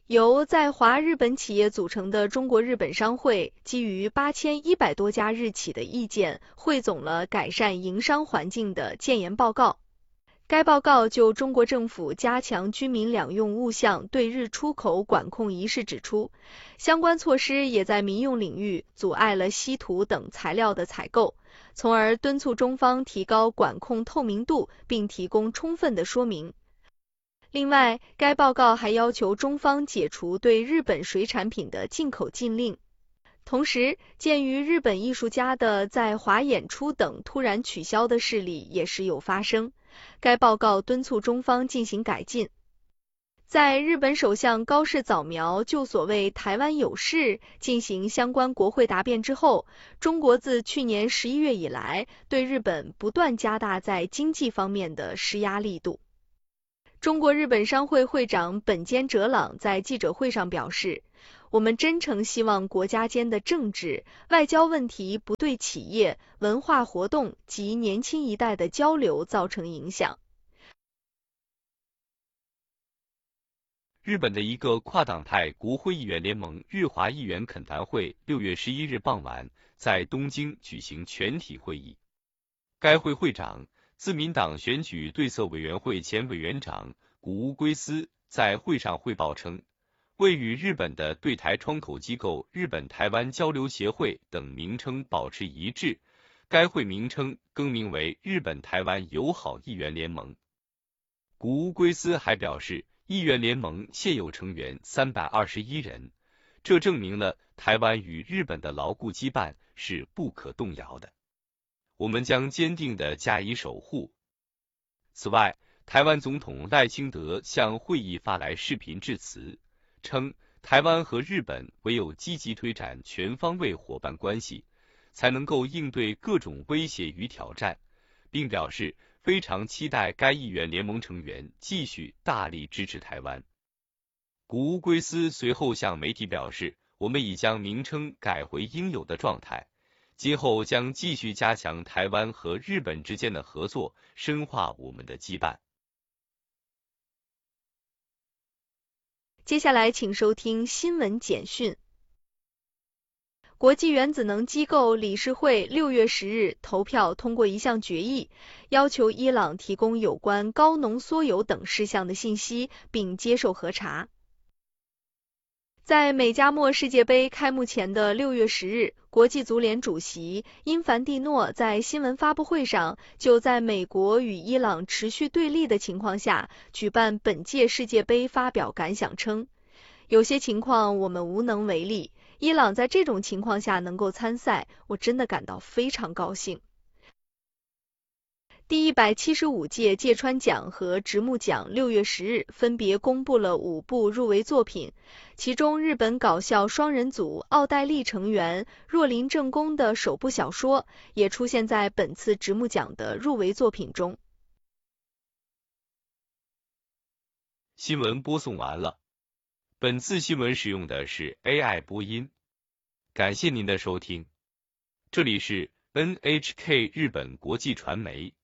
由在华日本企业组成的中国日本商会，基于8100多家日企的意见，汇总了改善营商环境的建言报告。该报告就中国政府加强居民两用物项对日出口管控一事指出，相关措施也在民用领域阻碍了稀土等材料的采购，从而敦促中方提高管控透明度，并提供充分的说明。另外，该报告还要求中方解除对日本水产品的进口禁令。同时，鉴于日本艺术家的在华演出等突然取消的事例也时有发生，该报告敦促中方进行改进。在日本首相高市早苗就所谓台湾有事进行相关国会答辩之后，中国自去年11月以来，对日本不断加大在经济方面的施压力度。中国日本商会会长本间哲朗在记者会上表示，我们真诚希望国家间的政治、外交问题不对企业、文化活动及年轻一代的交流造成影响。 日本的一个跨党派国会议员联盟日华议员恳谈会6月11日傍晚在东京举行全体会议。该会会长自民党选举对策委员会前委员长谷屋圭司在会上汇报称，为与日本的对台窗口机构日本台湾交流协会等名称保持一致，该会名称更名为日本台湾友好议员联盟。谷屋圭司还表示，议员联盟现有成员321人，这证明了台湾与日本的牢固羁绊是不可动摇的。我们将坚定地加以守护。此外，台湾总统赖清德向会议发来视频致辞，称台湾和日本唯有积极推展全方位伙伴关系，才能够应对各种威胁与挑战，并表示非常期待该议员联盟成员继续大力支持台湾。谷屋圭司随后向媒体表示，我们已将名称改回应有的状态，今后将继续加强台湾和日本之间的合作，深化我们的羁绊。 接下来请收听新闻简讯。国际原子能机构理事会6月10日投票通过一项决议，要求伊朗提供有关高浓缩铀等事项的信息，并接受核查。在美加墨世界杯开幕前的6月10日，国际足联主席因凡蒂诺在新闻发布会上就在美国与伊朗持续对立的情况下举办本届世界杯发表感想称，有些情况我们无能为力，伊朗在这种情况下能够参赛，我真的感到非常高兴。第175届芥川奖和直木奖6月10日分别公布了5部入围作品，其中日本搞笑双人组奥黛丽成员若林正宫的首部小说也出现在本次直木奖的入围作品中。 新闻播送完了，本次新闻使用的是 AI 播音，感谢您的收听，这里是 NHK 日本国际传媒。